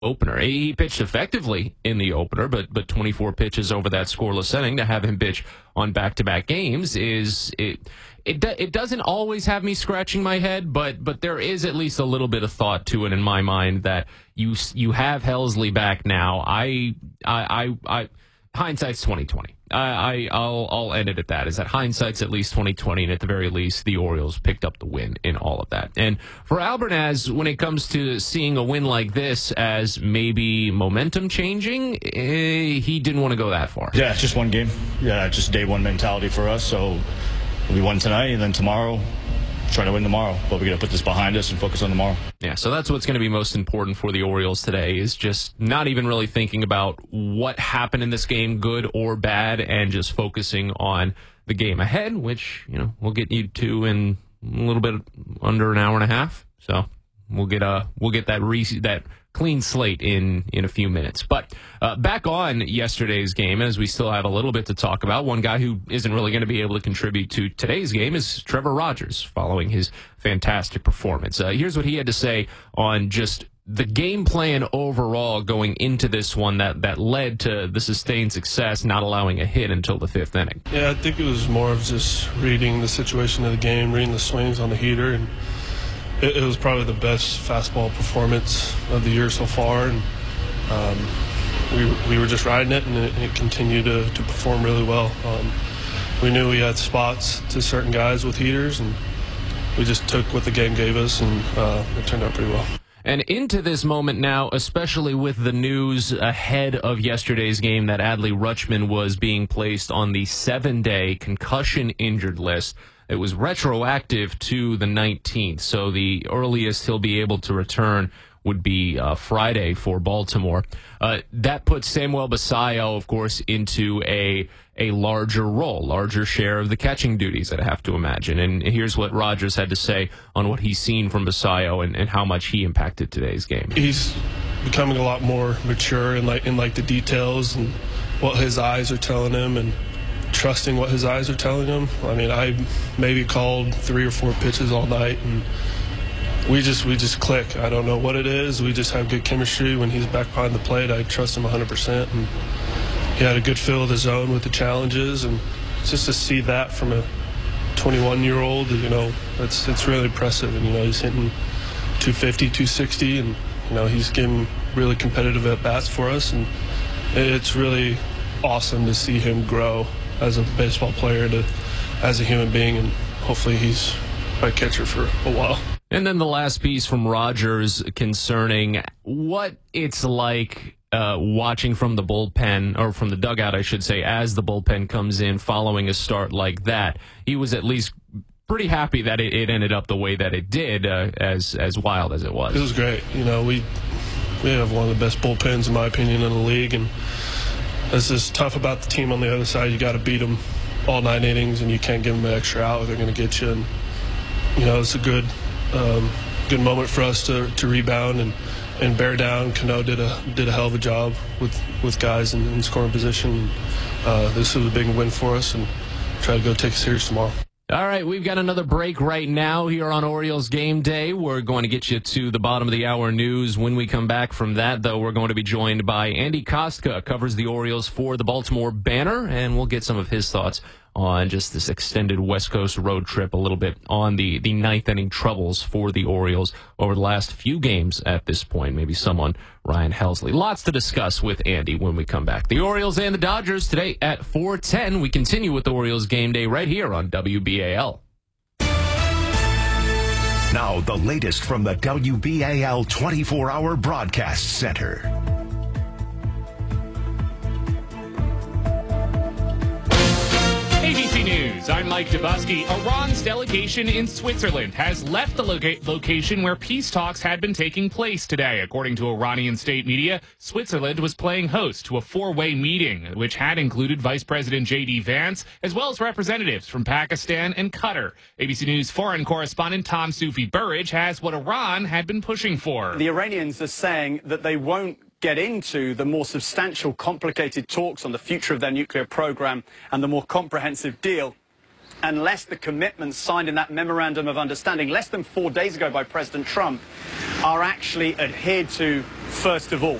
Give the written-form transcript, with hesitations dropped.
opener. He pitched effectively in the opener, but 24 pitches over that scoreless inning to have him pitch on back-to-back games it doesn't always have me scratching my head, but there is at least a little bit of thought to it in my mind that you have Helsley back now. Hindsight's 2020. I'll end it at that. Is that hindsight's at least 2020, and at the very least, the Orioles picked up the win in all of that. And for Albernaz, when it comes to seeing a win like this as maybe momentum changing, he didn't want to go that far. Yeah, it's just one game. Yeah, just day one mentality for us. So we won tonight, and then tomorrow, try to win tomorrow. But we got to put this behind us and focus on tomorrow. Yeah, so that's what's going to be most important for the Orioles today, is just not even really thinking about what happened in this game, good or bad, and just focusing on the game ahead, which, we'll get you to in a little bit under an hour and a half. So we'll get that clean slate in a few minutes. But back on yesterday's game, as we still have a little bit to talk about, one guy who isn't really going to be able to contribute to today's game is Trevor Rogers, following his fantastic performance. Here's what he had to say on just the game plan overall going into this one that led to the sustained success, not allowing a hit until the fifth inning. Yeah, I think it was more of just reading the situation of the game, reading the swings on the heater, and it was probably the best fastball performance of the year so far, and we were just riding it, and it continued to perform really well. We knew we had spots to certain guys with heaters, and we just took what the game gave us, and it turned out pretty well. And into this moment now, especially with the news ahead of yesterday's game that Adley Rutschman was being placed on the 7-day concussion injured list. It was retroactive to the 19th, so the earliest he'll be able to return would be Friday for Baltimore. That puts Samuel Basallo, of course, into a larger role, larger share of the catching duties, I have to imagine. And here's what Rogers had to say on what he's seen from Basallo and how much he impacted today's game. He's becoming a lot more mature in the details and what his eyes are telling him, and trusting what his eyes are telling him. I mean, I maybe called 3 or 4 pitches all night, and we just click. I don't know what it is. We just have good chemistry. When he's back behind the plate, I trust him 100%. And he had a good feel of the zone with the challenges, and just to see that from a 21-year-old, it's really impressive. And he's hitting 250, 260, and he's getting really competitive at bats for us, and it's really awesome to see him grow as a baseball player as a human being, and hopefully he's my catcher for a while. And then the last piece from Rogers concerning what it's like watching from the bullpen, or from the dugout, I should say, as the bullpen comes in following a start like that. He was at least pretty happy that it ended up the way that it did, as wild as it was. It was great. We have one of the best bullpens, in my opinion, in the league, and this is tough about the team on the other side. You got to beat them all 9 innings, and you can't give them an extra out, or they're going to get you. And it's a good moment for us to rebound and bear down. Cano did a hell of a job with guys in scoring position. This was a big win for us, and try to go take a series tomorrow. All right, we've got another break right now here on Orioles Game Day. We're going to get you to the bottom of the hour news. When we come back from that, though, we're going to be joined by Andy Kostka, covers the Orioles for the Baltimore Banner, and we'll get some of his thoughts on just this extended West Coast road trip, a little bit on the ninth inning troubles for the Orioles over the last few games at this point, maybe some on Ryan Helsley. Lots to discuss with Andy when we come back. The Orioles and the Dodgers today at 4:10. We continue with the Orioles Game Day right here on WBAL. Now the latest from the WBAL 24-hour broadcast center. ABC News, I'm Mike Dubusky. Iran's delegation in Switzerland has left the location where peace talks had been taking place today. According to Iranian state media, Switzerland was playing host to a 4-way meeting, which had included Vice President J.D. Vance, as well as representatives from Pakistan and Qatar. ABC News foreign correspondent Tom Soufi-Burridge has what Iran had been pushing for. The Iranians are saying that they won't get into the more substantial, complicated talks on the future of their nuclear program and the more comprehensive deal unless the commitments signed in that memorandum of understanding less than 4 days ago by President Trump are actually adhered to first of all.